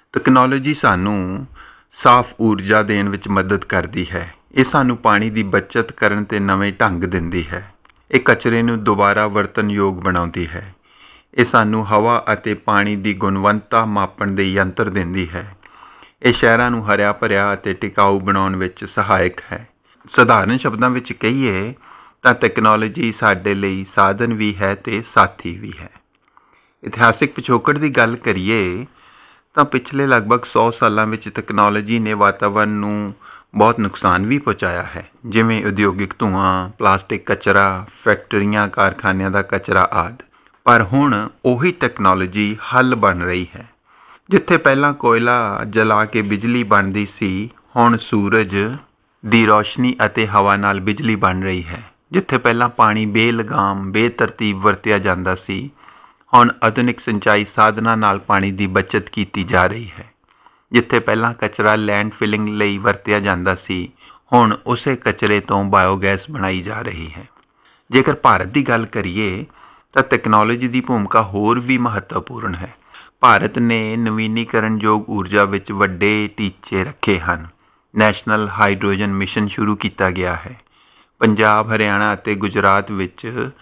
Technology ਸਾਨੂੰ ਸਾਫ਼ ਊਰਜਾ ਦੇਣ ਵਿੱਚ ਮਦਦ ਕਰਦੀ ਹੈ। ਇਹ ਸਾਨੂੰ ਪਾਣੀ ਦੀ ਬੱਚਤ ਕਰਨ ਤੇ ਨਵੇਂ ਢੰਗ ਦਿੰਦੀ ਹੈ। ਇਹ ਕਚਰੇ ਨੂੰ ਦੁਬਾਰਾ ਵਰਤਣਯੋਗ ਬਣਾਉਂਦੀ ਹੈ। ਇਹ ਸਾਨੂੰ ਹਵਾ ਅਤੇ ਪਾਣੀ ਦੀ ਗੁਣਵੱਤਾ ਮਾਪਣ ਦੇ ਯੰਤਰ ਦਿੰਦੀ ਹੈ। ਇਹ ਸ਼ਹਿਰਾਂ ਨੂੰ ਹਰਿਆ ਭਰਿਆ ਅਤੇ ਟਿਕਾਊ ਬਣਾਉਣ ਵਿੱਚ ਸਹਾਇਕ ਹੈ। ਸਧਾਰਨ ਸ਼ਬਦਾਂ ਵਿੱਚ ਕਹੀਏ ਤਾਂ ਤਕਨਾਲੋਜੀ ਸਾਡੇ ਲਈ ਸਾਧਨ ਵੀ ਹੈ ਅਤੇ ਸਾਥੀ ਵੀ ਹੈ। ਇਤਿਹਾਸਿਕ ਪਿਛੋਕੜ ਦੀ ਗੱਲ ਕਰੀਏ ਤਾਂ ਪਿਛਲੇ ਲਗਭਗ 100 ਸਾਲਾਂ ਵਿੱਚ ਤਕਨਾਲੋਜੀ ਨੇ ਵਾਤਾਵਰਨ ਨੂੰ ਬਹੁਤ ਨੁਕਸਾਨ ਵੀ ਪਹੁੰਚਾਇਆ ਹੈ, ਜਿਵੇਂ ਉਦਯੋਗਿਕ ਧੂੰਆਂ, ਪਲਾਸਟਿਕ ਕਚਰਾ, ਫੈਕਟਰੀਆਂ, ਕਾਰਖਾਨਿਆਂ ਦਾ ਕਚਰਾ ਆਦਿ। ਪਰ ਹੁਣ ਉਹੀ ਟੈਕਨੋਲੋਜੀ ਹੱਲ ਬਣ ਰਹੀ ਹੈ। ਜਿੱਥੇ ਪਹਿਲਾਂ ਕੋਇਲਾ ਜਲਾ ਕੇ ਬਿਜਲੀ ਬਣਦੀ ਸੀ, ਹੁਣ ਸੂਰਜ ਦੀ ਰੌਸ਼ਨੀ ਅਤੇ ਹਵਾ ਨਾਲ ਬਿਜਲੀ ਬਣ ਰਹੀ ਹੈ। ਜਿੱਥੇ ਪਹਿਲਾਂ ਪਾਣੀ ਬੇਲਗਾਮ ਬੇਤਰਤੀਬ ਵਰਤਿਆ ਜਾਂਦਾ ਸੀ, ਹੁਣ ਆਧੁਨਿਕ ਸਿੰਚਾਈ ਸਾਧਨਾਂ ਨਾਲ ਪਾਣੀ ਦੀ ਬੱਚਤ ਕੀਤੀ ਜਾ ਰਹੀ ਹੈ। ਜਿੱਥੇ ਪਹਿਲਾਂ ਕਚਰਾ ਲੈਂਡ ਫਿਲਿੰਗ ਲਈ ਵਰਤਿਆ ਜਾਂਦਾ ਸੀ, ਹੁਣ ਉਸੇ ਕਚਰੇ ਤੋਂ ਬਾਇਓਗੈਸ ਬਣਾਈ ਜਾ ਰਹੀ ਹੈ। ਜੇਕਰ ਭਾਰਤ ਦੀ ਗੱਲ ਕਰੀਏ ਤਾਂ ਤਕਨਾਲੋਜੀ ਦੀ ਭੂਮਿਕਾ ਹੋਰ ਵੀ ਮਹੱਤਵਪੂਰਨ ਹੈ। ਭਾਰਤ ਨੇ ਨਵੀਨੀਕਰਨਯੋਗ ਊਰਜਾ ਵਿੱਚ ਵੱਡੇ ਟੀਚੇ ਰੱਖੇ ਹਨ। ਨੈਸ਼ਨਲ ਹਾਈਡਰੋਜਨ ਮਿਸ਼ਨ ਸ਼ੁਰੂ ਕੀਤਾ ਗਿਆ ਹੈ। ਪੰਜਾਬ, ਹਰਿਆਣਾ ਅਤੇ ਗੁਜਰਾਤ ਵਿੱਚ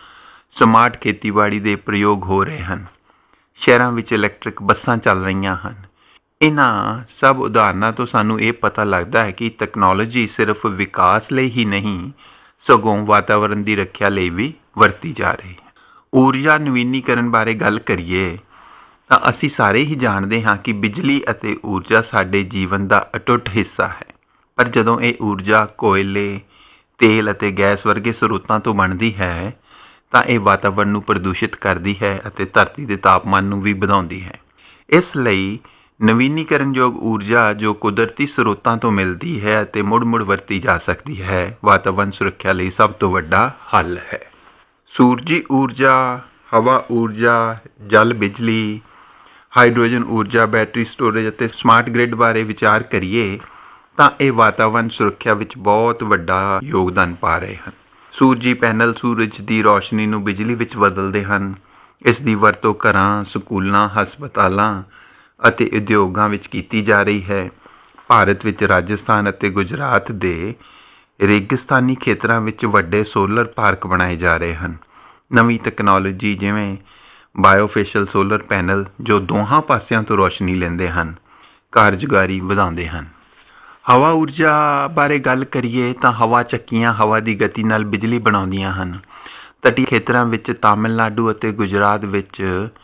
ਸਮਾਰਟ ਖੇਤੀਬਾੜੀ ਦੇ ਪ੍ਰਯੋਗ ਹੋ ਰਹੇ ਹਨ। ਸ਼ਹਿਰਾਂ ਵਿੱਚ ਇਲੈਕਟ੍ਰਿਕ ਬੱਸਾਂ ਚੱਲ ਰਹੀਆਂ ਹਨ। ਇਹਨਾਂ ਸਭ ਉਦਾਹਰਨਾਂ ਤੋਂ ਸਾਨੂੰ ਇਹ ਪਤਾ ਲੱਗਦਾ ਹੈ ਕਿ ਤਕਨਾਲੋਜੀ ਸਿਰਫ ਵਿਕਾਸ ਲਈ ਹੀ ਨਹੀਂ, ਸਗੋਂ ਵਾਤਾਵਰਣ ਦੀ ਰੱਖਿਆ ਲਈ ਵੀ ਵਰਤੀ ਜਾ ਰਹੀ ਹੈ। ਊਰਜਾ ਨਵੀਨੀਕਰਨ ਬਾਰੇ ਗੱਲ ਕਰੀਏ ਤਾਂ ਅਸੀਂ ਸਾਰੇ ਹੀ ਜਾਣਦੇ ਹਾਂ ਕਿ ਬਿਜਲੀ ਅਤੇ ਊਰਜਾ ਸਾਡੇ ਜੀਵਨ ਦਾ ਅਟੁੱਟ ਹਿੱਸਾ ਹੈ। ਪਰ ਜਦੋਂ ਇਹ ਊਰਜਾ ਕੋਇਲੇ, ਤੇਲ ਅਤੇ ਗੈਸ ਵਰਗੇ ਸਰੋਤਾਂ ਤੋਂ ਬਣਦੀ ਹੈ ਤਾਂ ਇਹ ਵਾਤਾਵਰਣ ਨੂੰ ਪ੍ਰਦੂਸ਼ਿਤ ਕਰਦੀ ਹੈ ਅਤੇ ਧਰਤੀ ਦੇ ਤਾਪਮਾਨ ਨੂੰ ਵੀ ਵਧਾਉਂਦੀ ਹੈ। ਇਸ ਲਈ ਨਵੀਨੀਕਰਨਯੋਗ ਊਰਜਾ ਜੋ ਕੁਦਰਤੀ ਸਰੋਤਾਂ ਤੋਂ ਮਿਲਦੀ ਹੈ ਅਤੇ ਮੁੜ ਵਰਤੀ ਜਾ ਸਕਦੀ ਹੈ, ਵਾਤਾਵਰਣ ਸੁਰੱਖਿਆ ਲਈ ਸਭ ਤੋਂ ਵੱਡਾ ਹੱਲ ਹੈ। ਸੂਰਜੀ ਊਰਜਾ, ਹਵਾ ਊਰਜਾ, ਜਲ ਬਿਜਲੀ, ਹਾਈਡਰੋਜਨ ਊਰਜਾ, ਬੈਟਰੀ ਸਟੋਰੇਜ ਅਤੇ ਸਮਾਰਟ ਗ੍ਰਿਡ ਬਾਰੇ ਵਿਚਾਰ ਕਰੀਏ ਤਾਂ ਇਹ ਵਾਤਾਵਰਣ ਸੁਰੱਖਿਆ ਵਿੱਚ ਬਹੁਤ ਵੱਡਾ ਯੋਗਦਾਨ ਪਾ ਰਹੇ ਹਨ। ਸੂਰਜੀ ਪੈਨਲ ਸੂਰਜ ਦੀ ਰੌਸ਼ਨੀ ਨੂੰ ਬਿਜਲੀ ਵਿੱਚ ਬਦਲਦੇ ਹਨ। ਇਸ ਦੀ ਵਰਤੋਂ ਘਰਾਂ, ਸਕੂਲਾਂ, ਹਸਪਤਾਲਾਂ ਅਤੇ ਉਦਯੋਗਾਂ ਵਿੱਚ ਕੀਤੀ ਜਾ ਰਹੀ ਹੈ। ਭਾਰਤ ਵਿੱਚ ਰਾਜਸਥਾਨ ਅਤੇ ਗੁਜਰਾਤ ਦੇ ਰੇਗਿਸਤਾਨੀ ਖੇਤਰਾਂ ਵਿੱਚ ਵੱਡੇ ਸੋਲਰ ਪਾਰਕ ਬਣਾਏ ਜਾ ਰਹੇ ਹਨ। ਨਵੀਂ ਤਕਨਾਲੋਜੀ ਜਿਵੇਂ ਬਾਇਓਫੇਸ਼ਲ ਸੋਲਰ ਪੈਨਲ ਜੋ ਦੋਹਾਂ ਪਾਸਿਆਂ ਤੋਂ ਰੌਸ਼ਨੀ ਲੈਂਦੇ ਹਨ, ਕਾਰਜਕਾਰੀ ਵਧਾਉਂਦੇ ਹਨ। ਹਵਾ ਊਰਜਾ ਬਾਰੇ ਗੱਲ ਕਰੀਏ ਤਾਂ ਹਵਾ ਚੱਕੀਆਂ ਹਵਾ ਦੀ ਗਤੀ ਨਾਲ ਬਿਜਲੀ ਬਣਾਉਂਦੀਆਂ ਹਨ। ਤਟੀ ਖੇਤਰਾਂ ਵਿੱਚ ਤਾਮਿਲਨਾਡੂ ਅਤੇ ਗੁਜਰਾਤ ਵਿੱਚ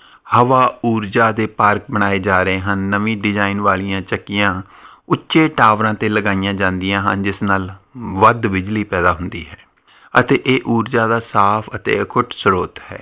ਹਵਾ ਊਰਜਾ ਦੇ ਪਾਰਕ ਬਣਾਏ ਜਾ ਰਹੇ ਹਨ। ਨਵੀਂ ਡਿਜ਼ਾਈਨ ਵਾਲੀਆਂ ਚੱਕੀਆਂ ਉੱਚੇ ਟਾਵਰਾਂ 'ਤੇ ਲਗਾਈਆਂ ਜਾਂਦੀਆਂ ਹਨ, ਜਿਸ ਨਾਲ ਵੱਧ ਬਿਜਲੀ ਪੈਦਾ ਹੁੰਦੀ ਹੈ ਅਤੇ ਇਹ ਊਰਜਾ ਦਾ ਸਾਫ਼ ਅਤੇ ਅਖੁੱਟ ਸਰੋਤ ਹੈ।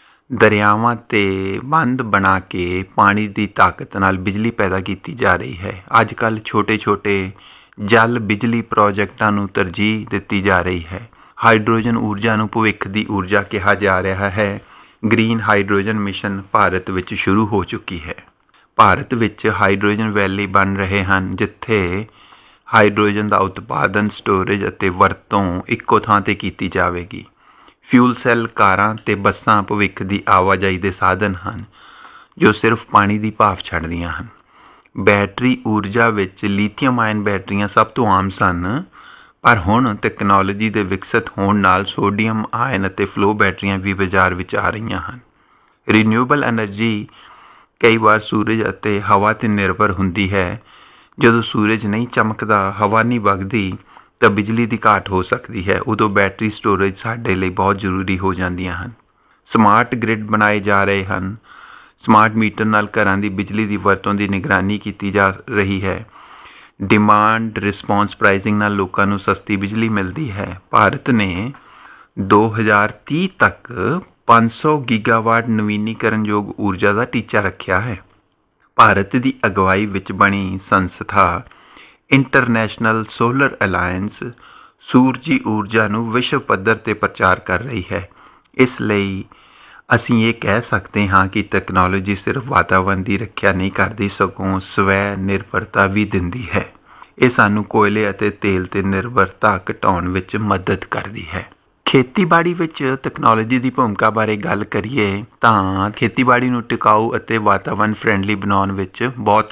ਦਰਿਆਵਾਂ 'ਤੇ ਬੰਦ ਬਣਾ ਕੇ ਪਾਣੀ ਦੀ ਤਾਕਤ ਨਾਲ ਬਿਜਲੀ ਪੈਦਾ ਕੀਤੀ ਜਾ ਰਹੀ ਹੈ। ਅੱਜ ਕੱਲ੍ਹ ਛੋਟੇ ਜਲ ਬਿਜਲੀ ਪ੍ਰੋਜੈਕਟਾਂ ਨੂੰ ਤਰਜੀਹ ਦਿੱਤੀ ਜਾ ਰਹੀ ਹੈ। ਹਾਈਡਰੋਜਨ ਊਰਜਾ ਨੂੰ ਭਵਿੱਖ ਦੀ ਊਰਜਾ ਕਿਹਾ ਜਾ ਰਿਹਾ ਹੈ। ਗ੍ਰੀਨ ਹਾਈਡਰੋਜਨ ਮਿਸ਼ਨ ਭਾਰਤ ਵਿੱਚ ਸ਼ੁਰੂ ਹੋ ਚੁੱਕੀ ਹੈ। ਭਾਰਤ ਵਿੱਚ ਹਾਈਡਰੋਜਨ ਵੈਲੀ ਬਣ ਰਹੇ ਹਨ, ਜਿੱਥੇ ਹਾਈਡਰੋਜਨ ਦਾ ਉਤਪਾਦਨ, ਸਟੋਰੇਜ ਅਤੇ ਵਰਤੋਂ ਇੱਕੋ ਥਾਂ 'ਤੇ ਕੀਤੀ ਜਾਵੇਗੀ। ਫਿਊਲ ਸੈੱਲ ਕਾਰਾਂ ਅਤੇ ਬੱਸਾਂ ਭਵਿੱਖ ਦੀ ਆਵਾਜਾਈ ਦੇ ਸਾਧਨ ਹਨ, ਜੋ ਸਿਰਫ ਪਾਣੀ ਦੀ ਭਾਫ਼ ਛੱਡਦੀਆਂ ਹਨ। ਬੈਟਰੀ ਊਰਜਾ ਵਿੱਚ ਲੀਥੀਅਮ ਆਇਨ ਬੈਟਰੀਆਂ ਸਭ ਤੋਂ ਆਮ ਸਨ, ਪਰ ਹੁਣ ਤਕਨਾਲੋਜੀ ਦੇ ਵਿਕਸਿਤ ਹੋਣ ਨਾਲ ਸੋਡੀਅਮ ਆਇਨ ਅਤੇ ਫਲੋ ਬੈਟਰੀਆਂ ਵੀ ਬਾਜ਼ਾਰ ਵਿੱਚ ਆ ਰਹੀਆਂ ਹਨ। ਰੀਨਿਊਏਬਲ ਐਨਰਜੀ ਕਈ ਵਾਰ ਸੂਰਜ ਅਤੇ ਹਵਾ 'ਤੇ ਨਿਰਭਰ ਹੁੰਦੀ ਹੈ। ਜਦੋਂ ਸੂਰਜ ਨਹੀਂ ਚਮਕਦਾ, ਹਵਾ ਨਹੀਂ ਵਗਦੀ ਤਾਂ ਬਿਜਲੀ ਦੀ ਘਾਟ ਹੋ ਸਕਦੀ ਹੈ। ਉਦੋਂ ਬੈਟਰੀ ਸਟੋਰੇਜ ਸਾਡੇ ਲਈ ਬਹੁਤ ਜ਼ਰੂਰੀ ਹੋ ਜਾਂਦੀਆਂ ਹਨ। ਸਮਾਰਟ ਗ੍ਰਿਡ ਬਣਾਏ ਜਾ ਰਹੇ ਹਨ। ਸਮਾਰਟ ਮੀਟਰ ਨਾਲ ਘਰਾਂ ਦੀ ਬਿਜਲੀ ਦੀ ਵਰਤੋਂ ਦੀ ਨਿਗਰਾਨੀ ਕੀਤੀ ਜਾ ਰਹੀ ਹੈ। ਡਿਮਾਂਡ ਰਿਸਪੌਂਸ ਪ੍ਰਾਈਸਿੰਗ ਨਾਲ ਲੋਕਾਂ ਨੂੰ ਸਸਤੀ ਬਿਜਲੀ ਮਿਲਦੀ ਹੈ। ਭਾਰਤ ਨੇ 2030 ਤੱਕ 500 ਗੀਗਾਵਾਟ ਨਵੀਨੀਕਰਨਯੋਗ ਊਰਜਾ ਦਾ ਟੀਚਾ ਰੱਖਿਆ ਹੈ। ਭਾਰਤ ਦੀ ਅਗਵਾਈ ਵਿੱਚ ਬਣੀ ਸੰਸਥਾ ਇੰਟਰਨੈਸ਼ਨਲ ਸੋਲਰ ਅਲਾਇੰਸ ਸੂਰਜੀ ਊਰਜਾ ਨੂੰ ਵਿਸ਼ਵ ਪੱਧਰ 'ਤੇ ਪ੍ਰਚਾਰ ਕਰ ਰਹੀ ਹੈ। ਇਸ ਲਈ ਅਸੀਂ ਇਹ ਕਹਿ ਸਕਦੇ ਹਾਂ ਕਿ ਤਕਨਾਲੋਜੀ ਸਿਰਫ ਵਾਤਾਵਰਣ ਦੀ ਰੱਖਿਆ ਨਹੀਂ ਕਰਦੀ, ਸਗੋਂ ਸਵੈ ਨਿਰਭਰਤਾ ਵੀ ਦਿੰਦੀ ਹੈ। ਇਹ ਸਾਨੂੰ ਕੋਇਲੇ ਅਤੇ ਤੇਲ 'ਤੇ ਨਿਰਭਰਤਾ ਘਟਾਉਣ ਵਿੱਚ ਮਦਦ ਕਰਦੀ ਹੈ। ਖੇਤੀਬਾੜੀ ਵਿੱਚ ਤਕਨਾਲੋਜੀ ਦੀ ਭੂਮਿਕਾ ਬਾਰੇ ਗੱਲ ਕਰੀਏ ਤਾਂ ਖੇਤੀਬਾੜੀ ਨੂੰ ਟਿਕਾਊ ਅਤੇ ਵਾਤਾਵਰਣ ਫਰੈਂਡਲੀ ਬਣਾਉਣ ਵਿੱਚ ਬਹੁਤ